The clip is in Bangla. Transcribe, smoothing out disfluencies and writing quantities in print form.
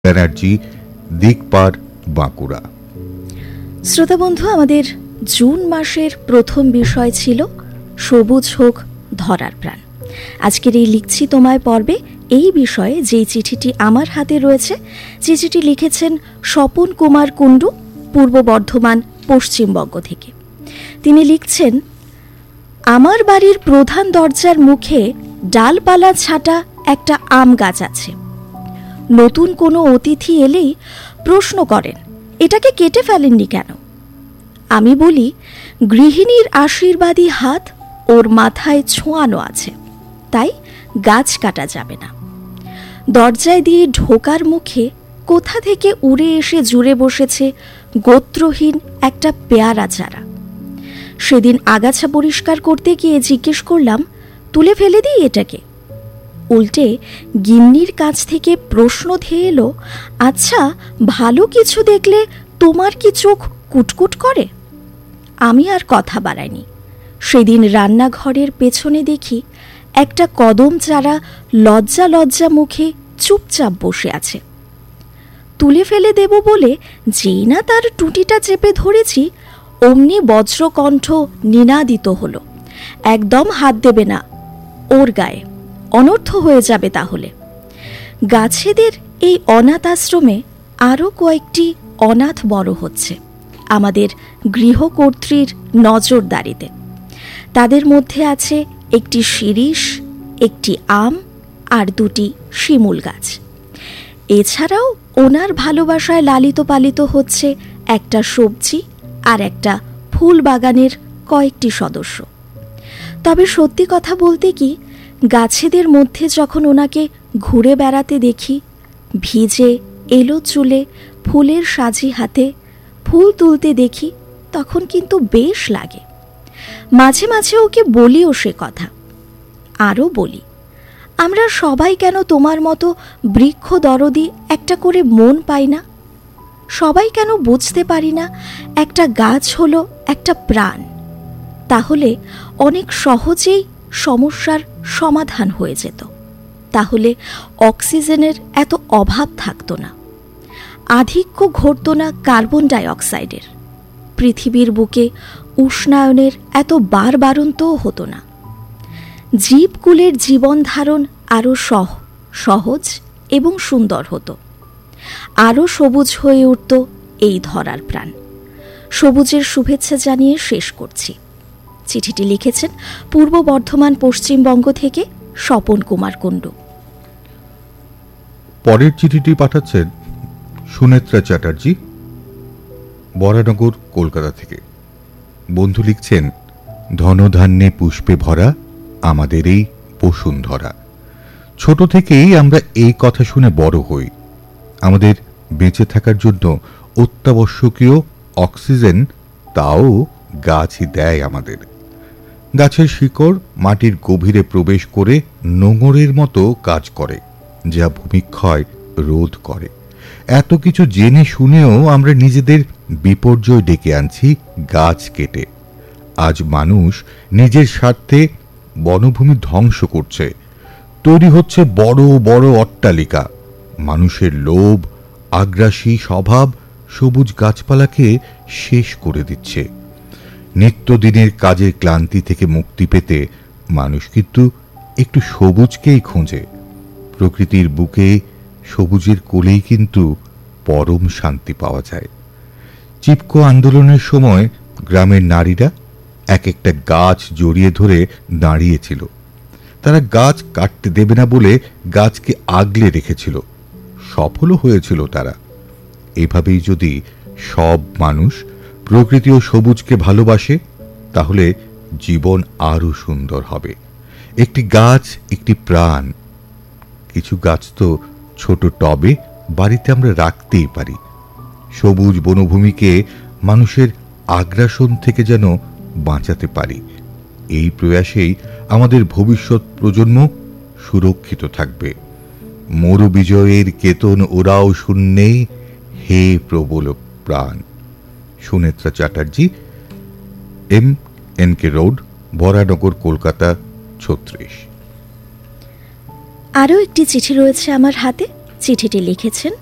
ব্যানার্জি, দিকপার, বাঁকুড়া। শ্রোতা বন্ধু, আমাদের জুন মাসের প্রথম বিষয় ছিল সবুজ হোক ধরার প্রাণ। আজকের এই লিখছি তোমায় পর্বে এই বিষয়ে যেই চিঠিটি আমার হাতে রয়েছে, চিঠিটি লিখেছেন স্বপন কুমার কুণ্ডু, পূর্ব বর্ধমান, পশ্চিমবঙ্গ থেকে। তিনি লিখছেন, আমার বাড়ির প্রধান দরজার মুখে ডালপালা ছাটা একটা আম গাছ আছে। নতুন কোনো অতিথি এলেই প্রশ্ন করেন, এটাকে কেটে ফেলেননি কেন? আমি বলি, গৃহিণীর আশীর্বাদী হাত ওর মাথায় ছোঁয়ানো আছে, তাই গাছ কাটা যাবে না। দরজায় দিয়ে ঢোকার মুখে কোথা থেকে উড়ে এসে জুড়ে বসেছে গোত্রহীন একটা পেয়ারা চারা। সেদিন আগাছা পরিষ্কার করতে গিয়ে জিজ্ঞেস করলাম, তুলে ফেলে দিই এটাকে? উল্টে গিন্নির কাছ থেকে প্রশ্ন ধেয়ে এলো, আচ্ছা, ভালো কিছু দেখলে তোমার কি চোখ কুটকুট করে? আমি আর কথা বাড়াইনি। সেদিন রান্নাঘরের পেছনে দেখি একটা কদম চারা লজ্জা লজ্জা মুখে চুপচাপ বসে আছে। তুলে ফেলে দেব বলে যেই না তার টুটিটা চেপে ধরেছি, অমনি বজ্রকণ্ঠ নিনাদিত হলো, একদম হাত দেবে না ওর গায়ে, অনর্থ হয়ে যাবে তাহলে। গাছেদের এই অনাথ আশ্রমে আরও কয়েকটি অনাথ বড় হচ্ছে আমাদের গৃহকর্ত্রীর নজরদারিতে। তাদের মধ্যে আছে একটি শিরীষ, একটি আম আর দুটি শিমুল গাছ। এছাড়াও ওনার ভালোবাসায় লালিত পালিত হচ্ছে একটা সবজি আর একটা ফুল বাগানের কয়েকটি সদস্য। তবে সত্যি কথা বলতে কি, গাছেদের মধ্যে যখন ওনাকে ঘুরে বেড়াতে দেখি, ভিজে এলো চুলে ফুলের সাজি হাতে ফুল তুলতে দেখি, তখন কিন্তু বেশ লাগে। মাঝে মাঝে ওকে বলিও সে কথা। আরও বলি, আমরা সবাই কেন তোমার মতো বৃক্ষ দরদি একটা করে মন পাই না? সবাই কেন বুঝতে পারি না একটা গাছ হলো একটা প্রাণ? তাহলে অনেক সহজেই সমস্যার সমাধান হয়ে যেত। তাহলে অক্সিজেনের এত অভাব থাকতো না, আধিক্য ঘটত না কার্বন ডাই অক্সাইডের, পৃথিবীর বুকে উষ্ণায়নের এত বারবারন্তও হতো না, জীবকুলের জীবন ধারণ আরও সহজ এবং সুন্দর হতো, আরও সবুজ হয়ে উঠত এই ধরার প্রাণ। সবুজের শুভেচ্ছা জানিয়ে শেষ করছি। চিঠিটি লিখেছেন পূর্ব বর্ধমান, পশ্চিমবঙ্গ থেকে স্বপন কুমার কুণ্ডু। পরের চিঠিটি পাঠাচ্ছেন সুনেত্রা চ্যাটার্জি, বরানগর, কলকাতা থেকে। বন্ধু লিখছেন, ধনধান্যে পুষ্পে ভরা আমাদের এই বসুন্ধরা। ছোট থেকেই আমরা এই কথা শুনে বড় হই। আমাদের বেঁচে থাকার জন্য অত্যাবশ্যকীয় অক্সিজেন তাও গাছই দেয় আমাদের। গাছের শিকড় মাটির গভীরে প্রবেশ করে নোঙরের মতো কাজ করে, যা ভূমিক্ষয় রোধ করে। এত কিছু জেনে শুনেও আমরা নিজেদের বিপর্যয় ডেকে আনছি গাছ কেটে। আজ মানুষ নিজের স্বার্থে বনভূমি ধ্বংস করছে। তৈরি হচ্ছে বড় বড় অট্টালিকা। মানুষের লোভ, আগ্রাসী স্বভাব সবুজ গাছপালাকে শেষ করে দিচ্ছে। নিত্যদিনের কাজের ক্লান্তি থেকে মুক্তি পেতে মানুষ কিন্তু একটু সবুজকেই খোঁজে। প্রকৃতির বুকে সবুজের কোলেই কিন্তু পরম শান্তি পাওয়া যায়। চিপকো আন্দোলনের সময় গ্রামের নারীরা এক একটা গাছ জড়িয়ে ধরে দাঁড়িয়েছিল। তারা গাছ কাটতে দেবে না বলে গাছকে আগলে রেখেছিল। সফলও হয়েছিল তারা। এভাবেই যদি সব মানুষ প্রকৃতি ও সবুজকে ভালোবাসে, তাহলে জীবন আরো সুন্দর হবে। একটি গাছ একটি প্রাণ। কিছু গাছ তো ছোট টবে বাড়িতে আমরা রাখতেই পারি। সবুজ বনভূমিকে মানুষের আগ্রাসন থেকে যেন বাঁচাতে পারি। এই প্রয়াসেই আমাদের ভবিষ্যৎ প্রজন্ম সুরক্ষিত থাকবে। মরু বিজয়ের কেতন ওরাও শূন্যে, হে প্রবল প্রাণ। Sunethra Chatterjee, MNK road, Baranagar, Kolkata 36। আরও একটি চিঠি রয়েছে আমার হাতে। চিঠিটি লিখেছেন